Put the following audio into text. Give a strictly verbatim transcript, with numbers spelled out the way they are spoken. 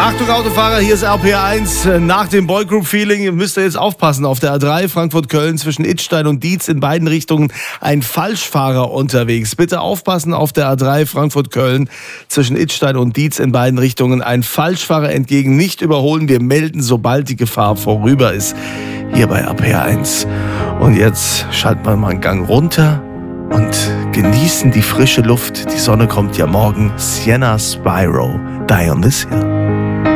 Achtung Autofahrer, hier ist R P R eins. Nach dem Boygroup-Feeling müsst ihr jetzt aufpassen. Auf der A drei Frankfurt-Köln zwischen Idstein und Dietz in beiden Richtungen ein Falschfahrer unterwegs. Bitte aufpassen, auf der A drei Frankfurt-Köln zwischen Idstein und Dietz in beiden Richtungen ein Falschfahrer entgegen. Nicht überholen, wir melden, sobald die Gefahr vorüber ist. Hier bei R P R eins. Und jetzt schalten wir mal einen Gang runter und genießen die frische Luft. Die Sonne kommt ja morgen. Sienna Spyro, Die on this Hill.